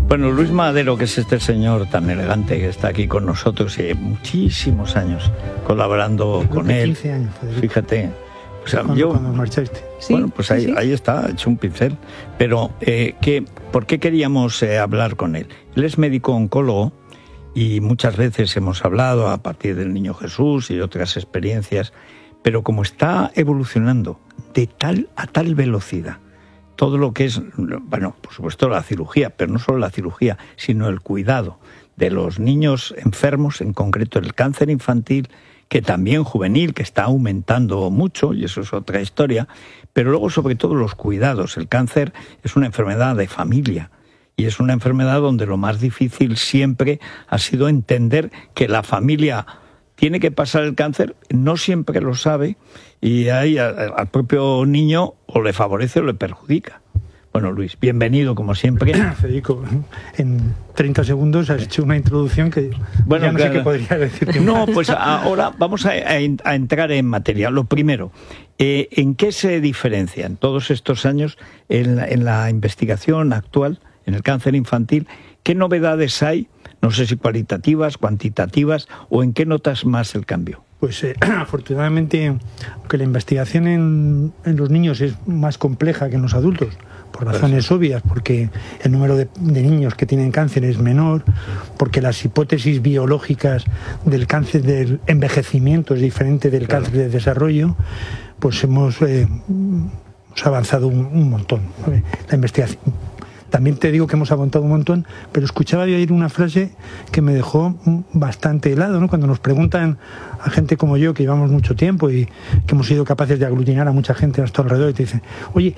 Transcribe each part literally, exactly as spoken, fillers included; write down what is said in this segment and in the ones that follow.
Bueno, Luis Madero, que es este señor tan elegante que está aquí con nosotros y muchísimos años colaborando Creo con que él. quince años, Federico. Fíjate. O sea, cuando, yo, cuando marchaste. Sí, bueno, pues ahí, sí, sí. ahí está, hecho un pincel. Pero, eh, ¿qué, ¿por qué queríamos eh, hablar con él? Él es médico oncólogo y muchas veces hemos hablado a partir del Niño Jesús y otras experiencias, pero como está evolucionando de tal a tal velocidad, todo lo que es, bueno, por supuesto la cirugía, pero no solo la cirugía, sino el cuidado de los niños enfermos, en concreto el cáncer infantil, que también juvenil, que está aumentando mucho, y eso es otra historia, pero luego sobre todo los cuidados. El cáncer es una enfermedad de familia, y es una enfermedad donde lo más difícil siempre ha sido entender que la familia tiene que pasar el cáncer, no siempre lo sabe, y ahí al propio niño o le favorece o le perjudica. Bueno, Luis, bienvenido como siempre. Federico, en treinta segundos has hecho una introducción que bueno, ya no claro. sé qué podría decirte. No, pues ahora vamos a, a, a entrar en materia. Lo primero, eh, ¿en qué se diferencian todos estos años en la, en la investigación actual, en el cáncer infantil? ¿Qué novedades hay? No sé si cualitativas, cuantitativas, o en qué notas más el cambio. Pues eh, afortunadamente, aunque la investigación en, en los niños es más compleja que en los adultos, por razones pues, obvias, porque el número de, de niños que tienen cáncer es menor, porque las hipótesis biológicas del cáncer del envejecimiento es diferente del claro. cáncer de desarrollo, pues hemos, eh, hemos avanzado un, un montón. La investigación... También te digo que hemos aguantado un montón, pero escuchaba yo ayer una frase que me dejó bastante helado, ¿no? Cuando nos preguntan a gente como yo, que llevamos mucho tiempo y que hemos sido capaces de aglutinar a mucha gente a nuestro alrededor, y te dicen, oye,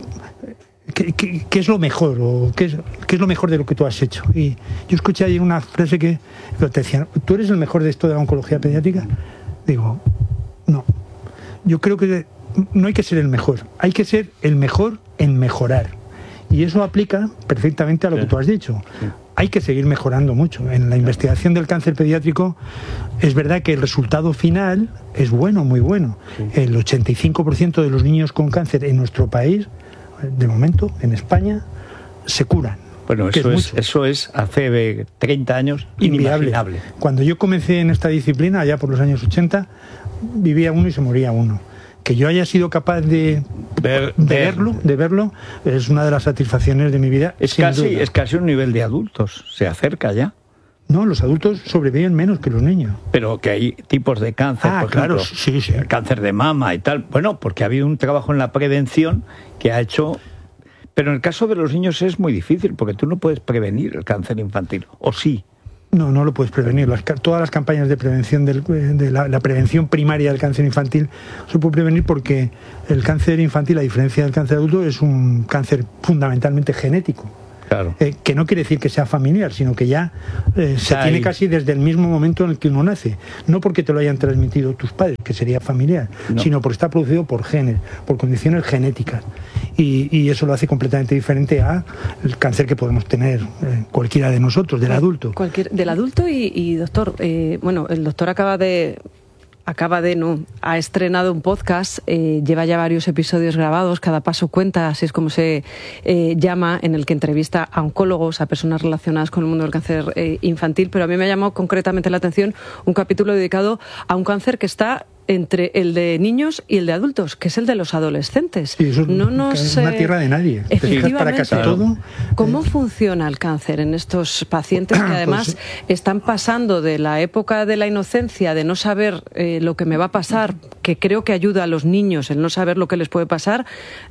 ¿qué, qué, qué es lo mejor? ¿O qué es, qué es lo mejor de lo que tú has hecho? Y yo escuché ayer una frase que te decían, ¿tú eres el mejor de esto de la oncología pediátrica? Digo, no. Yo creo que no hay que ser el mejor, hay que ser el mejor en mejorar. Y eso aplica perfectamente a lo sí. que tú has dicho. Sí. Hay que seguir mejorando mucho. En la investigación del cáncer pediátrico es verdad que el resultado final es bueno, muy bueno. Sí. El ochenta y cinco por ciento de los niños con cáncer en nuestro país, de momento, en España, se curan. Bueno, eso es, es eso es hace treinta años inviable. inimaginable. Cuando yo comencé en esta disciplina, allá por los años ochenta, vivía uno y se moría uno. Que yo haya sido capaz de, Ver, de, verlo, de verlo es una de las satisfacciones de mi vida. Es casi, es casi un nivel de adultos, se acerca ya. No, los adultos sobreviven menos que los niños. Pero que hay tipos de cáncer, ah, por claro, ejemplo, sí, sí. el cáncer de mama y tal. Bueno, porque ha habido un trabajo en la prevención que ha hecho... Pero en el caso de los niños es muy difícil, porque tú no puedes prevenir el cáncer infantil, ¿o sí? No, no lo puedes prevenir. Las, todas las campañas de prevención del, de la, la prevención primaria del cáncer infantil se puede prevenir porque el cáncer infantil, a diferencia del cáncer adulto, es un cáncer fundamentalmente genético. Claro. Eh, que no quiere decir que sea familiar, sino que ya eh, se tiene casi desde el mismo momento en el que uno nace. No porque te lo hayan transmitido tus padres, que sería familiar, no. sino porque está producido por genes, por condiciones genéticas. Y, y eso lo hace completamente diferente al cáncer que podemos tener eh, cualquiera de nosotros, del adulto. Cualquier, del adulto y, y doctor, eh, bueno, el doctor acaba de... Acaba de, no, ha estrenado un podcast, eh, lleva ya varios episodios grabados, Cada Paso Cuenta, así es como se eh, llama, en el que entrevista a oncólogos, a personas relacionadas con el mundo del cáncer eh, infantil, pero a mí me ha llamado concretamente la atención un capítulo dedicado a un cáncer que está entre el de niños y el de adultos, que es el de los adolescentes. Sí, eso es, no nos, es una tierra de nadie. Efectivamente. Para casi todo. ¿Cómo eh, funciona el cáncer en estos pacientes que además pues, están pasando de la época de la inocencia, de no saber eh, lo que me va a pasar, que creo que ayuda a los niños el no saber lo que les puede pasar,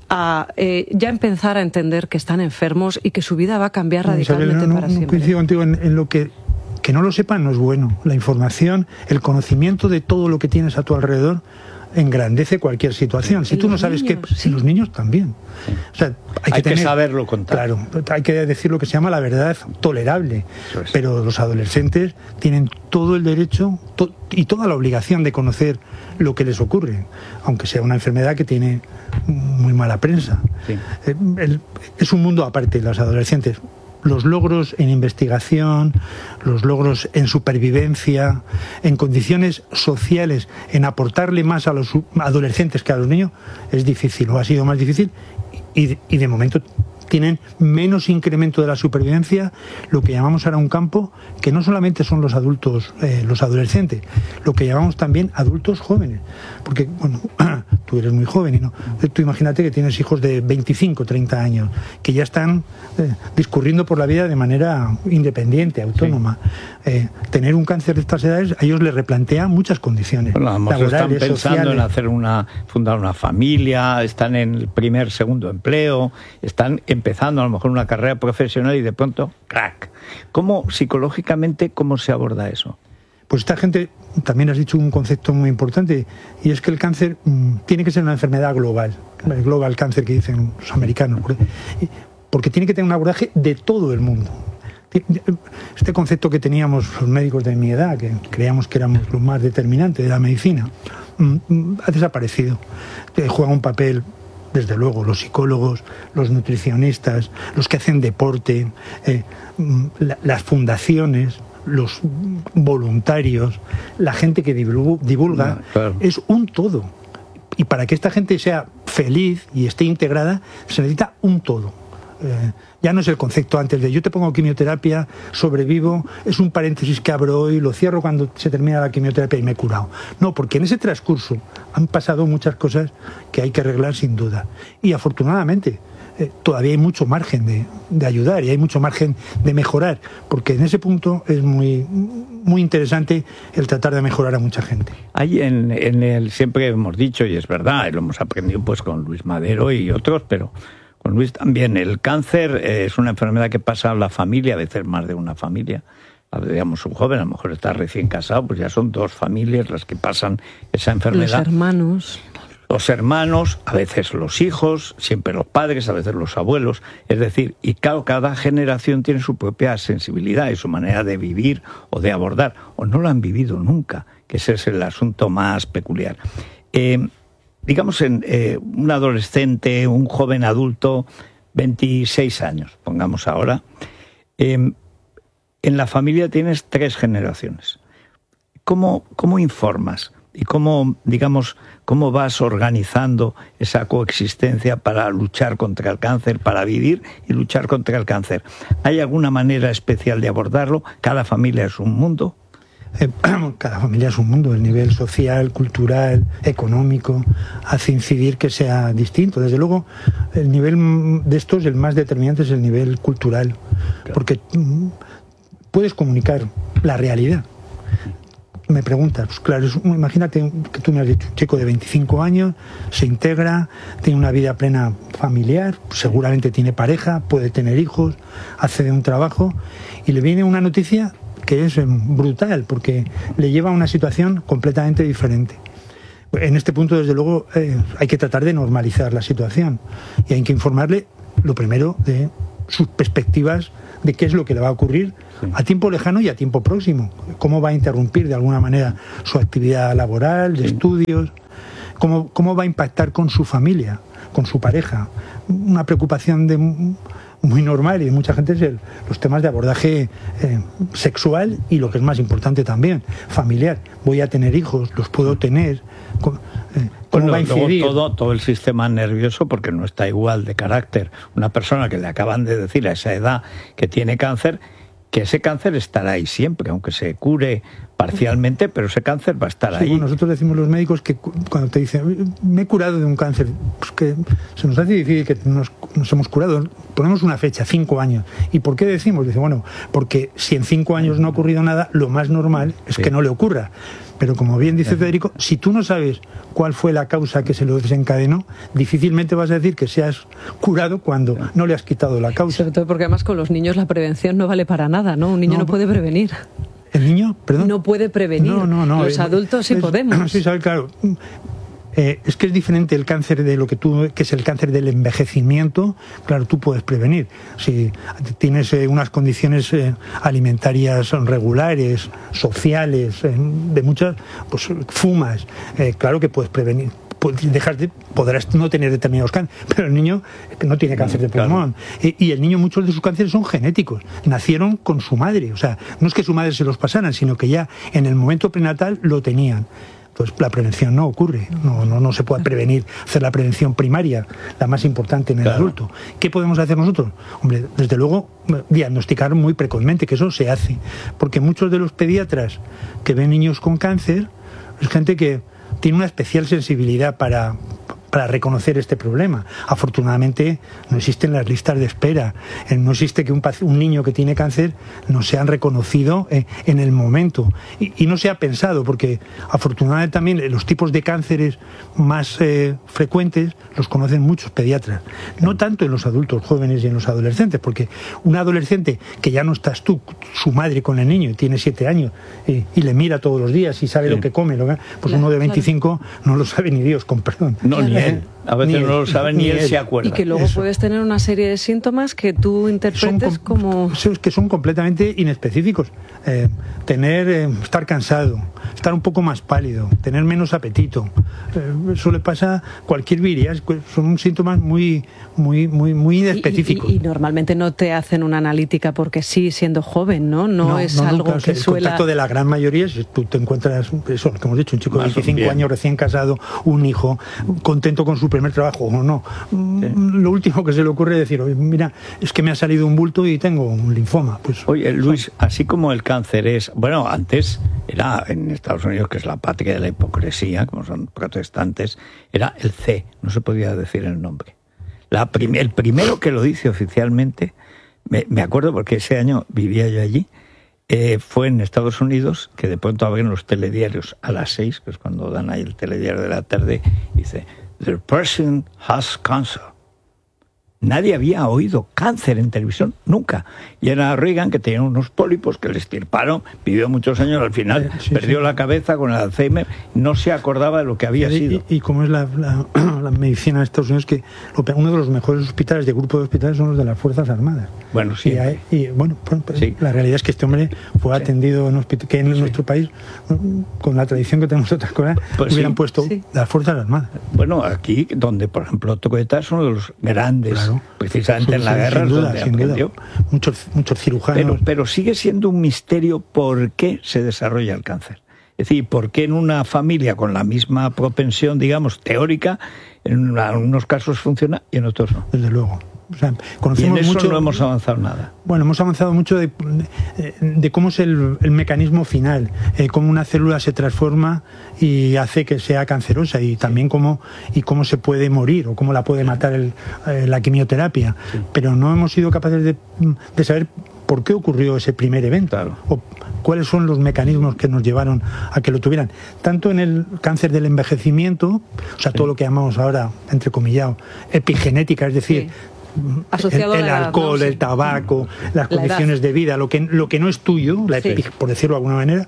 a eh, ya empezar a entender que están enfermos y que su vida va a cambiar radicalmente no, no, para no, siempre? No coincido contigo en, en lo que... Que no lo sepan no es bueno. La información, el conocimiento de todo lo que tienes a tu alrededor engrandece cualquier situación. Si tú no sabes qué... Si los niños también. Sí. O sea, hay, hay que, tener, que saberlo contar. Claro, hay que decir lo que se llama la verdad tolerable. Es. Pero los adolescentes tienen todo el derecho to, y toda la obligación de conocer lo que les ocurre, aunque sea una enfermedad que tiene muy mala prensa. Sí. El, el, es un mundo aparte, los adolescentes. Los logros en investigación, los logros en supervivencia, en condiciones sociales, en aportarle más a los adolescentes que a los niños, es difícil, o ha sido más difícil, y, y de momento tienen menos incremento de la supervivencia, lo que llamamos ahora un campo, que no solamente son los adultos, eh, los adolescentes, lo que llamamos también adultos jóvenes. Porque, bueno, tú eres muy joven, ¿no? Tú imagínate que tienes hijos de veinticinco, treinta años, que ya están eh, discurriendo por la vida de manera independiente, autónoma. Sí. Eh, tener un cáncer de estas edades a ellos les replantea muchas condiciones. Bueno, a lo mejor están pensando sociales. en hacer una, fundar una familia, están en el primer, segundo empleo, están empezando a lo mejor una carrera profesional y de pronto, ¡crack! ¿Cómo, psicológicamente, cómo se aborda eso? Pues esta gente, también has dicho un concepto muy importante, y es que el cáncer mmm, tiene que ser una enfermedad global, el global cancer que dicen los americanos, porque, porque tiene que tener un abordaje de todo el mundo. Este concepto que teníamos los médicos de mi edad, que creíamos que éramos los más determinantes de la medicina, mmm, ha desaparecido. Juega un papel, desde luego, los psicólogos, los nutricionistas, los que hacen deporte, eh, la, las fundaciones, los voluntarios, la gente que divulga, no, claro. Es un todo. Y para que esta gente sea feliz y esté integrada, se necesita un todo. Eh, ya no es el concepto antes de yo te pongo quimioterapia, sobrevivo, es un paréntesis que abro hoy, lo cierro cuando se termina la quimioterapia y me he curado. No, porque en ese transcurso han pasado muchas cosas que hay que arreglar sin duda. Y afortunadamente eh, todavía hay mucho margen de, de ayudar y hay mucho margen de mejorar, porque en ese punto es muy, muy interesante el tratar de mejorar a mucha gente. Hay en, en el, siempre hemos dicho, y es verdad, y lo hemos aprendido pues con Luis Madero y otros, pero con Luis también, el cáncer eh, es una enfermedad que pasa a la familia, a veces más de una familia. Digamos, un joven, a lo mejor está recién casado, pues ya son dos familias las que pasan esa enfermedad. Los hermanos. Los hermanos, a veces los hijos, siempre los padres, a veces los abuelos. Es decir, y cada, cada generación tiene su propia sensibilidad y su manera de vivir o de abordar, o no lo han vivido nunca, que ese es el asunto más peculiar. Eh, digamos, en eh, un adolescente, un joven adulto, veintiséis años, pongamos ahora, eh, en la familia tienes tres generaciones. ¿Cómo, cómo informas y cómo, digamos, cómo vas organizando esa coexistencia para luchar contra el cáncer, para vivir y luchar contra el cáncer? ¿Hay alguna manera especial de abordarlo? ¿Cada familia es un mundo? Eh, cada familia es un mundo, el nivel social, cultural, económico, hace incidir que sea distinto. Desde luego, el nivel de estos, el más determinante es el nivel cultural, porque mm, puedes comunicar la realidad. Me preguntas, pues claro, es, imagínate que tú me has dicho, un chico de veinticinco años, se integra, tiene una vida plena familiar, seguramente tiene pareja, puede tener hijos, hace de un trabajo, y le viene una noticia que es brutal, porque le lleva a una situación completamente diferente. En este punto, desde luego, eh, hay que tratar de normalizar la situación y hay que informarle, lo primero, de sus perspectivas de qué es lo que le va a ocurrir a tiempo lejano y a tiempo próximo, cómo va a interrumpir de alguna manera su actividad laboral, de estudios, cómo, cómo va a impactar con su familia, con su pareja. Una preocupación de... muy normal y de mucha gente es el, los temas de abordaje eh, sexual y, lo que es más importante también, familiar. Voy a tener hijos, los puedo tener, ¿cómo, eh, cómo bueno, va a incidir? Todo, todo el sistema nervioso, porque no está igual de carácter. Una persona que le acaban de decir a esa edad que tiene cáncer, que ese cáncer estará ahí siempre, aunque se cure parcialmente, pero ese cáncer va a estar sí, ahí. Bueno, nosotros decimos los médicos que cuando te dicen, me he curado de un cáncer, pues que se nos hace difícil que nos, nos hemos curado. Ponemos una fecha, cinco años. ¿Y por qué decimos? Dice, bueno, porque si en cinco años no ha ocurrido nada, lo más normal es sí. que no le ocurra. Pero como bien dice Federico, si tú no sabes cuál fue la causa que se lo desencadenó, difícilmente vas a decir que seas curado cuando no le has quitado la causa. Sobre todo porque además con los niños la prevención no vale para nada, ¿no? Un niño no, no puede prevenir. ¿El niño? Perdón. No puede prevenir. No, no, no. Los adultos sí es, podemos. Sí, sabes, claro. Eh, es que es diferente el cáncer de lo que tú, que es el cáncer del envejecimiento. Claro, tú puedes prevenir. Si tienes eh, unas condiciones eh, alimentarias regulares, sociales, eh, de muchas, pues fumas, eh, claro que puedes prevenir. Dejar de, podrás no tener determinados cánceres, pero el niño no tiene cáncer de pulmón. Claro. Y, y el niño, muchos de sus cánceres son genéticos, nacieron con su madre, o sea, no es que su madre se los pasaran, sino que ya en el momento prenatal lo tenían. Entonces la prevención no ocurre, no, no, no se puede prevenir, hacer la prevención primaria, la más importante en el claro. adulto. ¿Qué podemos hacer nosotros? Hombre, desde luego, diagnosticar muy precozmente, que eso se hace, porque muchos de los pediatras que ven niños con cáncer es gente que tiene una especial sensibilidad para... para reconocer este problema. Afortunadamente no existen las listas de espera, no existe que un, un niño que tiene cáncer no sean reconocido en, en el momento y, y no se ha pensado, porque afortunadamente también los tipos de cánceres más eh, frecuentes los conocen muchos pediatras, no tanto en los adultos jóvenes y en los adolescentes, porque un adolescente que ya no estás tú, su madre con el niño, tiene siete años y, y le mira todos los días y sabe sí. lo que come, lo que, pues claro, uno de veinticinco claro. no lo sabe ni Dios, con perdón. No, ni él. A veces no lo sabe ni, ni él, él se acuerda. Y que luego Eso. puedes tener una serie de síntomas que tú interpretes com- como... que son completamente inespecíficos. Eh, tener, eh, estar cansado, estar un poco más pálido, tener menos apetito. Eh, eso le pasa a cualquier viria. Son síntomas muy, muy, muy, muy inespecíficos. Y, y, y normalmente no te hacen una analítica porque sí, siendo joven, ¿no? No, no es no, algo no, claro, que el suela... El contacto de la gran mayoría, si tú te encuentras, eso, lo que hemos dicho, un chico de veinticinco años, recién casado, un hijo, contento con su primer trabajo o no. Sí. Lo último que se le ocurre es decir, oye, mira, es que me ha salido un bulto y tengo un linfoma. Pues, Oye, Luis, así como el cáncer es... Bueno, antes era en Estados Unidos, que es la patria de la hipocresía, como son protestantes, era el C, no se podía decir el nombre. La prim- el primero que lo dice oficialmente, me, me acuerdo porque ese año vivía yo allí, eh, fue en Estados Unidos, que de pronto abren los telediarios a las seis, que es cuando dan ahí el telediario de la tarde, y dice... The person has cancer. Nadie había oído cáncer en televisión, nunca. Y era Reagan, que tenía unos pólipos que le extirparon, vivió muchos años, al final sí, perdió sí. la cabeza con el Alzheimer, no se acordaba de lo que había y, sido. Y, y como es la, la, la medicina de Estados Unidos, que uno de los mejores hospitales, de grupo de hospitales, son los de las Fuerzas Armadas. Bueno, sí. Y, hay, y bueno, pues, sí. la realidad es que este hombre fue atendido en hospital, que en sí. nuestro país, con la tradición que tenemos otras cosas, pues hubieran sí. puesto sí. las Fuerzas Armadas. Bueno, aquí, donde, por ejemplo, Tocoeta es uno de los grandes... Claro. Precisamente sí, en la sí, guerra sin duda, donde sin aprendió. Duda. Muchos, muchos cirujanos. Pero, pero sigue siendo un misterio por qué se desarrolla el cáncer. Es decir, por qué en una familia con la misma propensión, digamos, teórica, en algunos casos funciona y en otros no. Desde luego. O sea, y en eso mucho, no hemos avanzado nada. Bueno, hemos avanzado mucho de, de, de cómo es el, el mecanismo final, eh, cómo una célula se transforma y hace que sea cancerosa, y también cómo, y cómo se puede morir o cómo la puede matar el, eh, la quimioterapia. Sí. Pero no hemos sido capaces de, de saber por qué ocurrió ese primer evento, claro. o cuáles son los mecanismos que nos llevaron a que lo tuvieran. Tanto en el cáncer del envejecimiento, o sea, sí. todo lo que llamamos ahora, entrecomillado, epigenética, es decir... Sí. Asociado el, el a la, alcohol, no, el tabaco, las la condiciones edad. de vida, lo que, lo que no es tuyo, la sí. epi, por decirlo de alguna manera,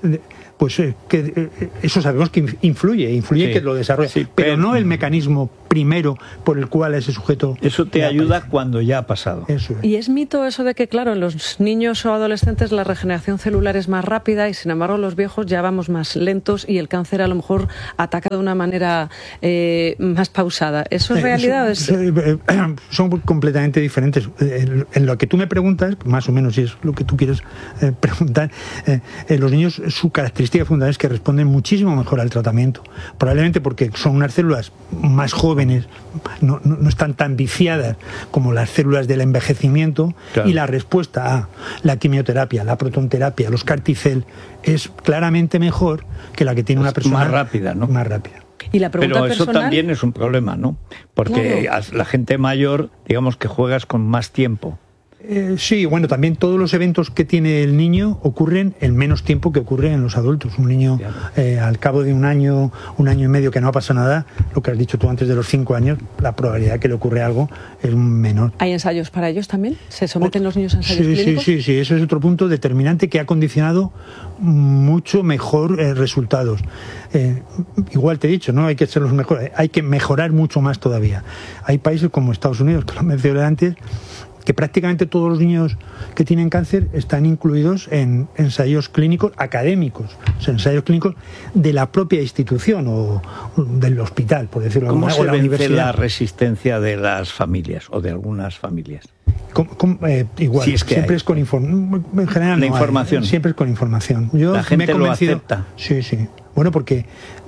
pues eh, que eh, eso sabemos que influye, influye sí. que lo desarrolla, sí, pero, pero no el mecanismo primero por el cual ese sujeto... Eso te ayuda aparece. Cuando ya ha pasado. Eso es. Y es mito eso de que, claro, en los niños o adolescentes la regeneración celular es más rápida y, sin embargo, los viejos ya vamos más lentos y el cáncer a lo mejor ataca de una manera eh, más pausada. ¿Eso es eh, realidad? Son, es... eh, son completamente diferentes. En, en lo que tú me preguntas, más o menos si es lo que tú quieres eh, preguntar, eh, eh, los niños, su característica fundamental es que responden muchísimo mejor al tratamiento. Probablemente porque son unas células más jóvenes, No, no, no están tan viciadas como las células del envejecimiento, claro. y la respuesta a la quimioterapia, la protonterapia, los CAR-T-cell es claramente mejor que la que tiene es una persona más rápida, ¿no? Más rápida. Y la pregunta Pero eso personal... también es un problema, ¿no? Porque claro. la gente mayor, digamos que juegas con más tiempo. Eh, sí, bueno, también todos los eventos que tiene el niño ocurren en menos tiempo que ocurren en los adultos. Un niño, eh, al cabo de un año, un año y medio que no pasa nada, lo que has dicho tú antes de los cinco años, la probabilidad de que le ocurre algo es menor. ¿Hay ensayos para ellos también? ¿Se someten los niños a ensayos sí, clínicos? Sí, sí, sí, eso es otro punto determinante que ha condicionado mucho mejor eh, resultados. Eh, igual te he dicho, no hay que ser los mejores, hay que mejorar mucho más todavía. Hay países como Estados Unidos, que lo mencioné antes, que prácticamente todos los niños que tienen cáncer están incluidos en ensayos clínicos académicos, o sea, ensayos clínicos de la propia institución o del hospital, por decirlo de alguna manera. ¿Cómo se o la vence universidad. la resistencia de las familias o de algunas familias? ¿Cómo, cómo, eh, igual, Si es que siempre hay. es con información. En general, La no información. Hay, siempre es con información. Yo La gente me he convencido, lo acepta. Sí, sí. Bueno, porque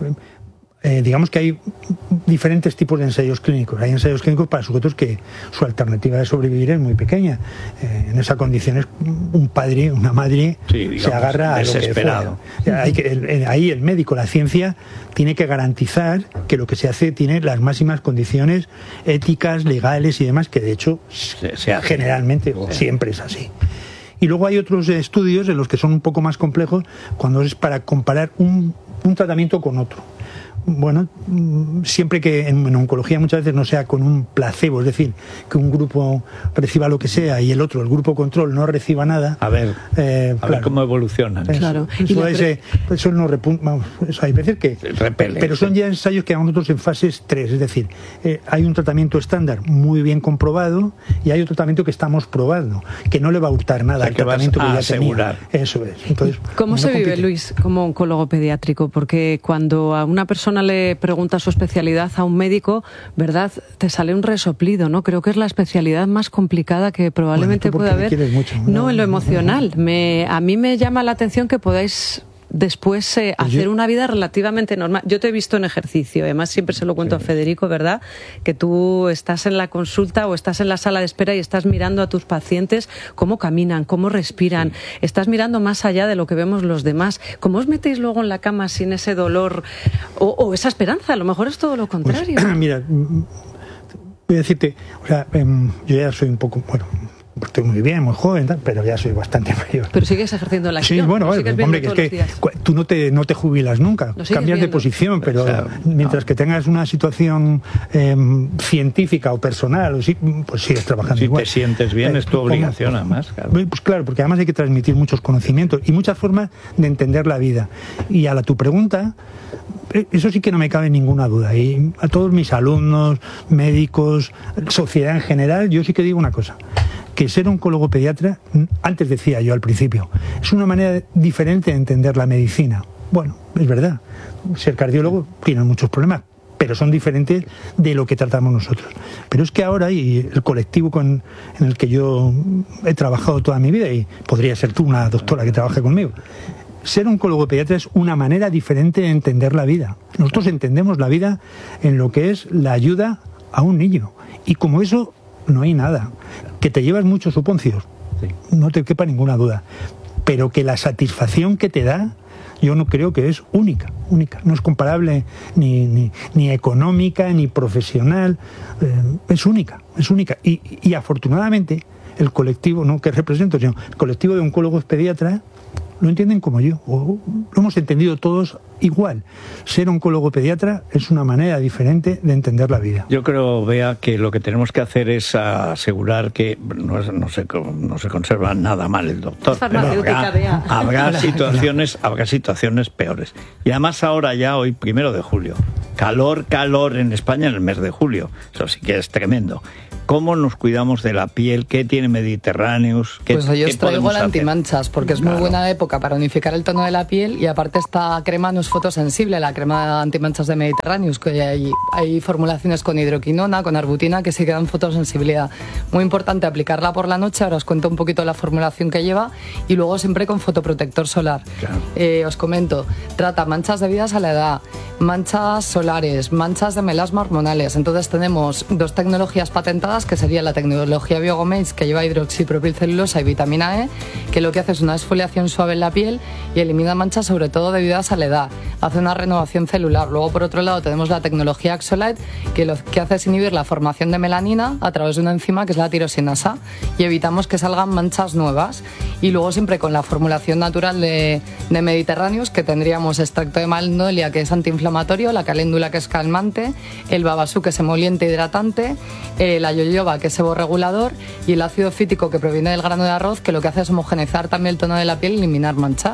eh, digamos que hay diferentes tipos de ensayos clínicos. Hay ensayos clínicos para sujetos que su alternativa de sobrevivir es muy pequeña. Eh, en esa condición es un padre, una madre, sí, digamos, se agarra a lo que desesperado. fuera. Hay que, el, el, ahí el médico, la ciencia, tiene que garantizar que lo que se hace tiene las máximas condiciones éticas, legales y demás, que de hecho se, se hace. generalmente o siempre es así. Y luego hay otros estudios en los que son un poco más complejos, cuando es para comparar un, un tratamiento con otro. Bueno, siempre que en, en oncología muchas veces no sea con un placebo, es decir, que un grupo reciba lo que sea y el otro, el grupo control, no reciba nada. A ver, eh, a claro, ver cómo evolucionan. Eso, claro. Eso, es, eh, eso no repunta, vamos, eso hay veces que... Repele, pero son ya ensayos que nosotros en fases tres, es decir, eh, hay un tratamiento estándar muy bien comprobado y hay un tratamiento que estamos probando, que no le va a hurtar nada o sea, al que tratamiento vas que a ya asegurar. tenía. Eso es. Entonces, ¿Cómo se no vive, compite. Luis, como oncólogo pediátrico? Porque cuando a una persona le pregunta su especialidad a un médico, ¿verdad? Te sale un resoplido, ¿no? Creo que es la especialidad más complicada que probablemente bueno, tú pueda porque me haber. quieres mucho, no, ¿no? en lo emocional. Me, a mí me llama la atención que podáis después eh, Pues hacer yo- una vida relativamente normal. Yo te he visto en ejercicio, además siempre se lo cuento a Federico, ¿verdad? Que tú estás en la consulta o estás en la sala de espera y estás mirando a tus pacientes cómo caminan, cómo respiran, estás mirando más allá de lo que vemos los demás. ¿Cómo os metéis luego en la cama sin ese dolor o, o esa esperanza? A lo mejor es todo lo Pues, contrario. mira, mm, voy a decirte, o sea, em, yo ya soy un poco, bueno, estoy muy bien, muy joven, tal, pero ya soy bastante mayor. Pero sigues ejerciendo la Sí, acción. bueno, lo vale, sigues pues, viendo hombre, que es todos que los días. cu- tú no te, no te jubilas nunca, Lo sigues cambias de viendo. posición, pero O sea, mientras no. que tengas una situación em, científica o personal, o sí, pues sigues trabajando Si igual. te sientes bien, Eh, es tu ¿cómo? obligación, además. Claro. Pues claro, porque además hay que transmitir muchos conocimientos y muchas formas de entender la vida. Y a la tu pregunta, eh, eso sí que no me cabe ninguna duda. Y a todos mis alumnos, médicos, sociedad en general, yo sí que digo una cosa. Que ser oncólogo pediatra, antes decía yo al principio, es una manera diferente de entender la medicina. Bueno, es verdad. Ser cardiólogo tiene muchos problemas, pero son diferentes de lo que tratamos nosotros. Pero es que ahora, y el colectivo con, en el que yo he trabajado toda mi vida, y podría ser tú una doctora que trabaje conmigo, ser oncólogo pediatra es una manera diferente de entender la vida. Nosotros entendemos la vida en lo que es la ayuda a un niño. Y como eso, no hay nada. Que te llevas muchos suponcios, Sí. no te quepa ninguna duda. Pero que la satisfacción que te da, yo no creo que es única, única. No es comparable ni, ni, ni económica, ni profesional. Eh, es única, es única. Y, y afortunadamente, el colectivo, no que represento, sino el colectivo de oncólogos pediatras, lo entienden como yo, o lo hemos entendido todos igual. Ser oncólogo pediatra es una manera diferente de entender la vida. Yo creo, Bea, que lo que tenemos que hacer es asegurar que no, es- no, se, no se conserva nada mal el doctor. Es farmacéutica, habrá, Bea. habrá situaciones, habrá situaciones peores. Y además ahora ya, hoy, primero de julio, calor, calor en España en el mes de julio. Eso sí que es tremendo. ¿Cómo nos cuidamos de la piel? ¿Qué tiene Mediterráneos? ¿Qué, Pues hoy qué os traigo podemos la hacer? antimanchas, porque es Claro. muy buena época para unificar el tono de la piel y aparte esta crema no es fotosensible, la crema antimanchas de Mediterráneos, que hay, hay formulaciones con hidroquinona, con arbutina, que sí que dan fotosensibilidad. Muy importante aplicarla por la noche, ahora os cuento un poquito la formulación que lleva y luego siempre con fotoprotector solar. Claro. Eh, os comento, trata manchas debidas a la edad, manchas solares, manchas de melasma hormonales. Entonces tenemos dos tecnologías patentadas, que sería la tecnología Biogomase, que lleva hidroxipropilcelulosa y vitamina E, que lo que hace es una exfoliación suave en la piel y elimina manchas sobre todo debidas a la edad. Hace una renovación celular. Luego, por otro lado, tenemos la tecnología Axolite, que lo que hace es inhibir la formación de melanina a través de una enzima que es la tirosinasa y evitamos que salgan manchas nuevas. Y luego siempre con la formulación natural de, de Mediterráneos, que tendríamos extracto de magnolia, que es antiinflamatorio, la caléndula, que es calmante, el babasú, que es emoliente e hidratante, eh, la yoyoba, que es seborregulador, y el ácido fítico, que proviene del grano de arroz, que lo que hace es homogeneizar también el tono de la piel y eliminar manchas.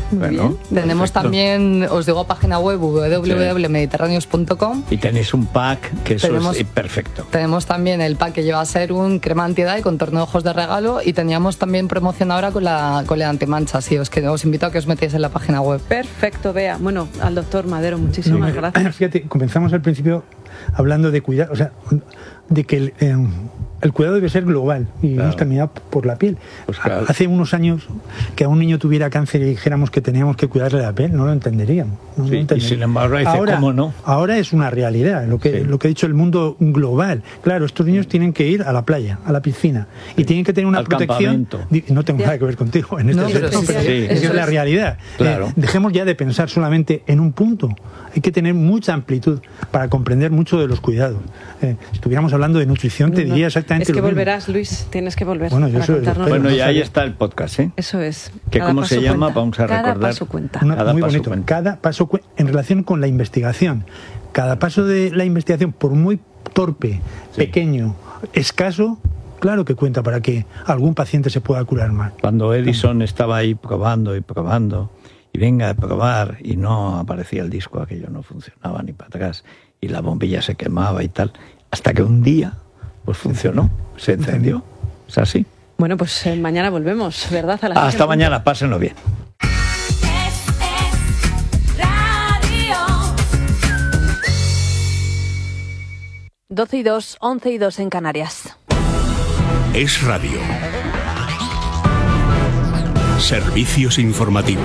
Muy Bueno, bien. Tenemos perfecto. también, os digo, página web w w w punto mediterráneos punto com. Y tenéis un pack que eso Tenemos- es perfecto. Tenemos también el pack que lleva serum, crema antiedad y contorno de ojos de regalo. Y teníamos también promoción ahora con la, con la antimancha. Sí, os, que, os invito a que os metáis en la página web. Perfecto, Bea. Bueno, al doctor Madero, muchísimas No, me- gracias. Fíjate, comenzamos al principio hablando de cuidado, o sea, de que el, eh, el cuidado debe ser global y Claro. hemos terminado por la piel. Pues claro. Hace unos años que a un niño tuviera cáncer y dijéramos que teníamos que cuidarle la piel, no lo entenderíamos. no lo Sí, y entenderíamos. sin embargo dice, ahora, ¿cómo no? Ahora es una realidad, lo que, Sí. lo que ha dicho el mundo global. Claro, estos niños tienen que ir a la playa, a la piscina, y tienen que tener una Al protección. campamento. Di- No tengo nada que ver contigo en este No, pero aspecto, sí, pero sí, es que eso es la es. realidad. Claro. Eh, dejemos ya de pensar solamente en un punto. Hay que tener mucha amplitud para comprender mucho de los cuidados. Eh, si estuviéramos hablando de nutrición, te No, diría exactamente es que lo mismo. volverás, Luis, tienes que volver Bueno, yo para soy- contarnos. Pero Bueno, no y ahí sabía. está el podcast, ¿eh? Eso es. ¿Que Cada cómo se paso llama? cuenta. Vamos a Cada recordar. paso cuenta. Una- Cada muy paso bonito. cuenta. Cada paso cu- en relación con la investigación. Cada paso de la investigación, por muy torpe, Sí. pequeño, escaso, claro que cuenta para que algún paciente se pueda curar más. Cuando Edison estaba ahí probando y probando, y venga a probar, y no aparecía el disco, aquello no funcionaba ni para atrás, y la bombilla se quemaba y tal, hasta que un día, pues funcionó, se encendió. Es así. Bueno, pues eh, mañana volvemos, ¿verdad? A las seis en Hasta punto. mañana, pásenlo bien. Es, es radio. doce y dos, once y dos en Canarias. Es Radio. Servicios informativos.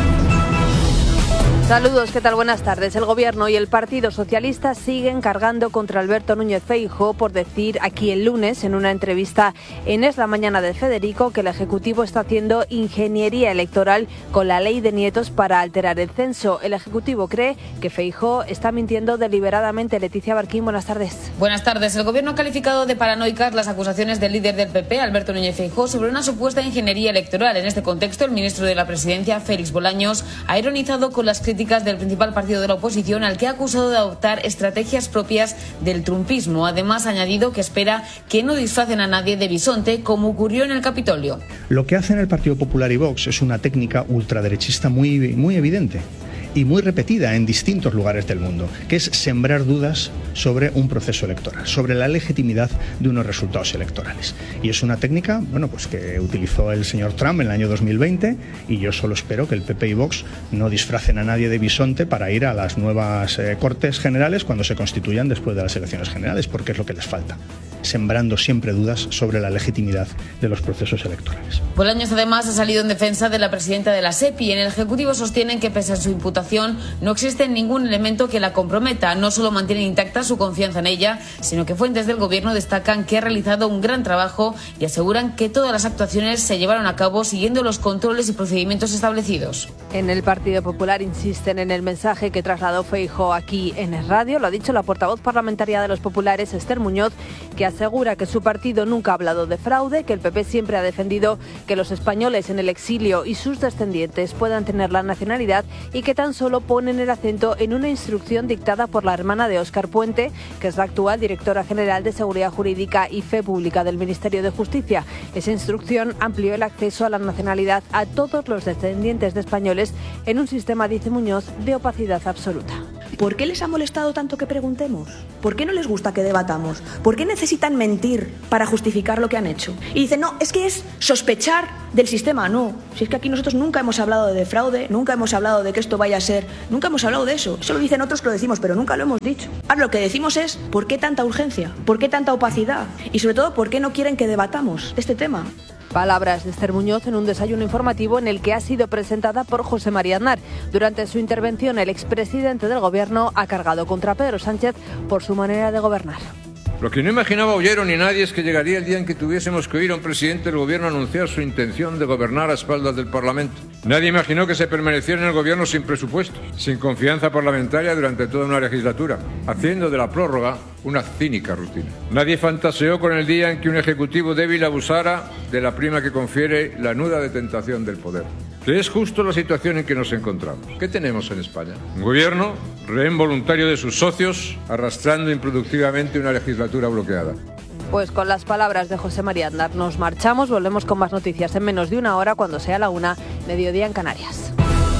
Saludos, ¿qué tal? Buenas tardes. El Gobierno y el Partido Socialista siguen cargando contra Alberto Núñez Feijóo por decir aquí el lunes, en una entrevista en Es la Mañana de Federico, que el Ejecutivo está haciendo ingeniería electoral con la ley de nietos para alterar el censo. El Ejecutivo cree que Feijóo está mintiendo deliberadamente. Leticia Barquín, buenas tardes. Buenas tardes. El Gobierno ha calificado de paranoicas las acusaciones del líder del P P, Alberto Núñez Feijóo, sobre una supuesta ingeniería electoral. En este contexto, el ministro de la Presidencia, Félix Bolaños, ha ironizado con las críticas del principal partido de la oposición, al que ha acusado de adoptar estrategias propias del trumpismo. Además, ha añadido que espera que no disfracen a nadie de bisonte, como ocurrió en el Capitolio. Lo que hacen el Partido Popular y Vox es una técnica ultraderechista muy, muy evidente y muy repetida en distintos lugares del mundo, que es sembrar dudas sobre un proceso electoral, sobre la legitimidad de unos resultados electorales. Y es una técnica, bueno, pues que utilizó el señor Trump en el año dos mil veinte, y yo solo espero que el P P y Vox no disfracen a nadie de bisonte para ir a las nuevas eh, Cortes Generales cuando se constituyan después de las elecciones generales, porque es lo que les falta, sembrando siempre dudas sobre la legitimidad de los procesos electorales. Bolaños además ha salido en defensa de la presidenta de la SEPI. En el Ejecutivo sostienen que pese a su imputación no existe ningún elemento que la comprometa. No solo mantienen intacta su confianza en ella, sino que fuentes del Gobierno destacan que ha realizado un gran trabajo y aseguran que todas las actuaciones se llevaron a cabo siguiendo los controles y procedimientos establecidos. En el Partido Popular insisten en el mensaje que trasladó Feijóo aquí en Es Radio. Lo ha dicho la portavoz parlamentaria de los populares, Esther Muñoz, que asegura que su partido nunca ha hablado de fraude, que el P P siempre ha defendido que los españoles en el exilio y sus descendientes puedan tener la nacionalidad, y que tan solo ponen el acento en una instrucción dictada por la hermana de Óscar Puente, que es la actual directora general de Seguridad Jurídica y Fe Pública del Ministerio de Justicia. Esa instrucción amplió el acceso a la nacionalidad a todos los descendientes de españoles en un sistema, dice Muñoz, de opacidad absoluta. ¿Por qué les ha molestado tanto que preguntemos? ¿Por qué no les gusta que debatamos? ¿Por qué necesitan mentir para justificar lo que han hecho? Y dicen, no, es que es sospechar del sistema. No, si es que aquí nosotros nunca hemos hablado de fraude, nunca hemos hablado de que esto vaya a ser, nunca hemos hablado de eso. Eso lo dicen otros que lo decimos, pero nunca lo hemos dicho. Ahora lo que decimos es, ¿por qué tanta urgencia? ¿Por qué tanta opacidad? Y sobre todo, ¿por qué no quieren que debatamos este tema? Palabras de Esther Muñoz en un desayuno informativo en el que ha sido presentada por José María Aznar. Durante su intervención, el expresidente del Gobierno ha cargado contra Pedro Sánchez por su manera de gobernar. Lo que no imaginaba Ollero ni nadie es que llegaría el día en que tuviésemos que oír a un presidente del Gobierno anunciar su intención de gobernar a espaldas del Parlamento. Nadie imaginó que se permaneciera en el Gobierno sin presupuesto, sin confianza parlamentaria durante toda una legislatura, haciendo de la prórroga una cínica rutina. Nadie fantaseó con el día en que un ejecutivo débil abusara de la prima que confiere la nuda de tentación del poder. Que es justo la situación en que nos encontramos. ¿Qué tenemos en España? Un gobierno rehén voluntario de sus socios, arrastrando improductivamente una legislatura bloqueada. Pues con las palabras de José María Aznar nos marchamos. Volvemos con más noticias en menos de una hora, cuando sea la una, mediodía en Canarias.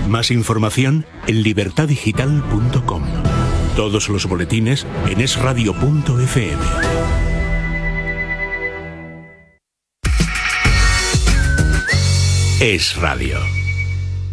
Más información en libertad digital punto com. Todos los boletines en es radio punto efe eme. Es Radio.